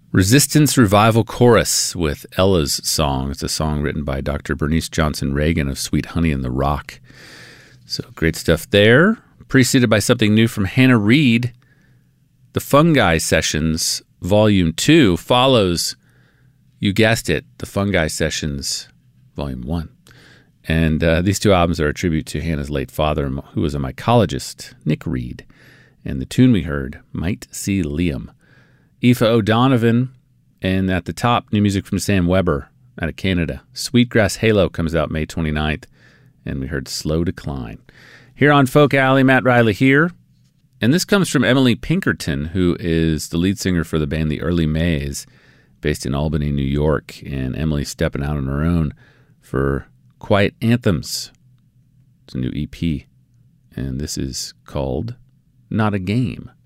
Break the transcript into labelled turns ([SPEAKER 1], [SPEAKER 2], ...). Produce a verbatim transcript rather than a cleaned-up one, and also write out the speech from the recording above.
[SPEAKER 1] Resistance Revival Chorus with Ella's Song. It's a song written by Doctor Bernice Johnson Reagan of Sweet Honey in the Rock. So great stuff there. Preceded by something new from Hannah Reid. The Fungi Sessions Volume two follows, you guessed it, the Fungi Sessions Volume one. And uh, these two albums are a tribute to Hannah's late father, who was a mycologist, Nick Reid. And the tune we heard, Might See Liam. Aoife O'Donovan, and at the top, new music from Sam Weber out of Canada. Sweetgrass Halo comes out May twenty-ninth, and we heard Slow Decline. Here on Folk Alley, Matt Riley here, and this comes from Emily Pinkerton, who is the lead singer for the band The Early Mays, based in Albany, New York, and Emily's stepping out on her own for Quiet Anthems. It's a new E P, and this is called Not a Game.